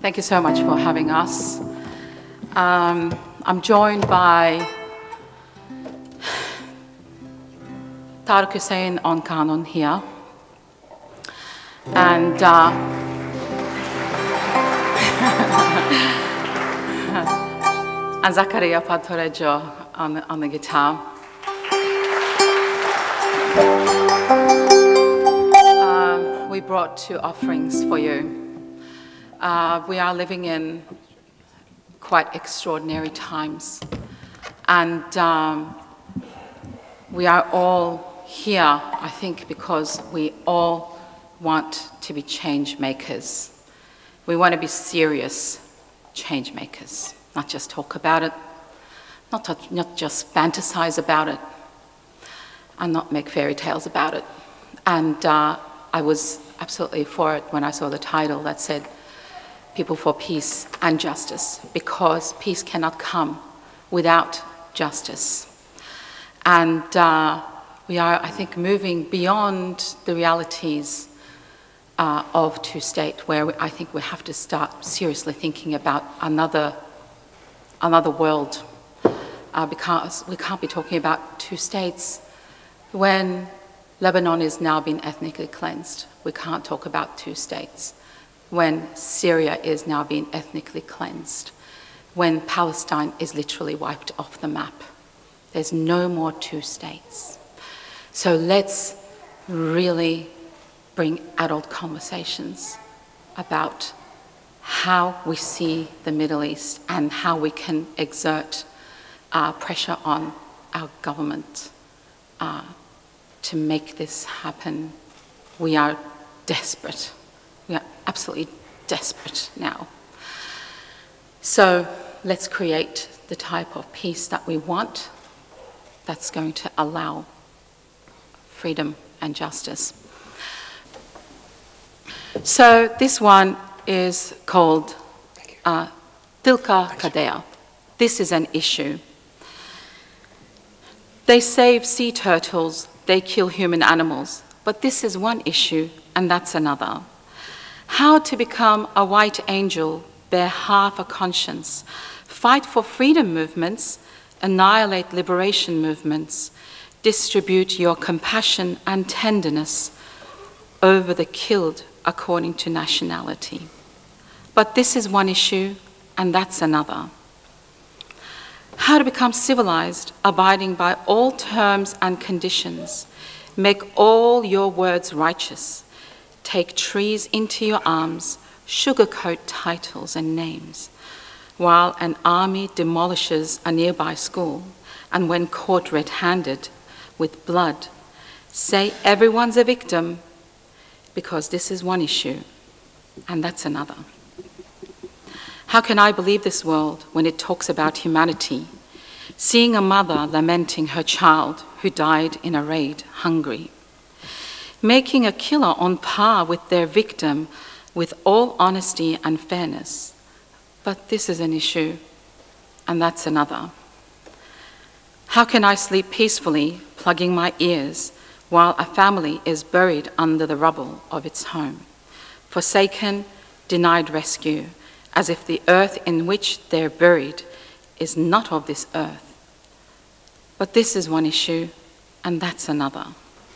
Thank you so much for having us. I'm joined by Tariq Hussain on Kanun here, and and Zakaria Pantorejo on the guitar. We brought 2 offerings for you. We are living in quite extraordinary times, and we are all here, I think, because we all want to be change makers. We want to be serious change makers, not just talk about it, not just fantasize about it, and not make fairy tales about it. And I was absolutely for it when I saw the title that said People for Peace and Justice, because peace cannot come without justice. And we are, I think, moving beyond the realities of two-state, where I think we have to start seriously thinking about another world, because we can't be talking about 2 states when Lebanon is now being ethnically cleansed. We can't talk about 2 states when Syria is now being ethnically cleansed, when Palestine is literally wiped off the map. There's no more 2 states. So let's really bring adult conversations about how we see the Middle East and how we can exert pressure on our government to make this happen. We are desperate. We are absolutely desperate now. So let's create the type of peace that we want, that's going to allow freedom and justice. So this one is called Tilka Kadea. This is an issue. They save sea turtles, they kill human animals, but this is one issue, and that's another. How to become a white angel, bear half a conscience, fight for freedom movements, annihilate liberation movements, distribute your compassion and tenderness over the killed according to nationality. But this is one issue, and that's another. How to become civilized, abiding by all terms and conditions, make all your words righteous, take trees into your arms, sugarcoat titles and names, while an army demolishes a nearby school, and when caught red-handed with blood, say everyone's a victim, because this is one issue, and that's another. How can I believe this world when it talks about humanity, seeing a mother lamenting her child who died in a raid, hungry, making a killer on par with their victim with all honesty and fairness. But this is an issue, and that's another. How can I sleep peacefully, plugging my ears, while a family is buried under the rubble of its home, forsaken, denied rescue, as if the earth in which they're buried is not of this earth? But this is one issue, and that's another.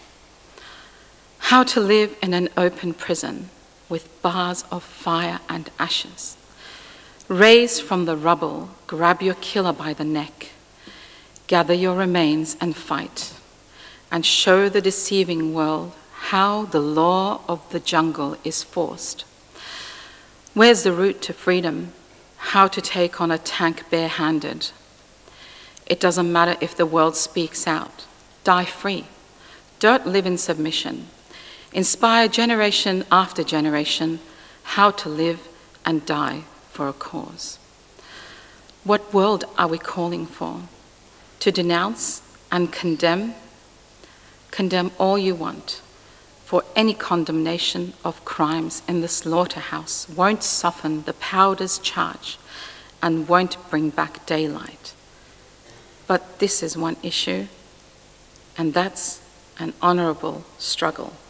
How to live in an open prison with bars of fire and ashes. Raise from the rubble, grab your killer by the neck, gather your remains and fight, and show the deceiving world how the law of the jungle is forced. Where's the route to freedom? How to take on a tank bare-handed? It doesn't matter if the world speaks out. Die free. Don't live in submission. Inspire generation after generation how to live and die for a cause. What world are we calling for? To denounce and condemn? Condemn all you want, for any condemnation of crimes in the slaughterhouse won't soften the powder's charge and won't bring back daylight. But this is one issue, and that's an honourable struggle.